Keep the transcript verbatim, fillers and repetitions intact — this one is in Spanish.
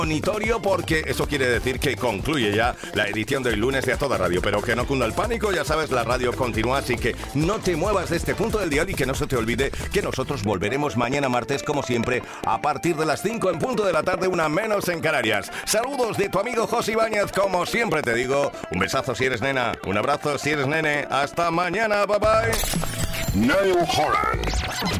Monitorio, porque eso quiere decir que concluye ya la edición de hoy lunes de A Toda Radio, pero que no cunda el pánico, ya sabes, la radio continúa, así que no te muevas de este punto del dial y que no se te olvide que nosotros volveremos mañana martes, como siempre, a partir de las cinco en punto de la tarde, una menos en Canarias. Saludos de tu amigo José Ibáñez, como siempre te digo, un besazo si eres nena, un abrazo si eres nene, hasta mañana, bye bye. Niall Horan.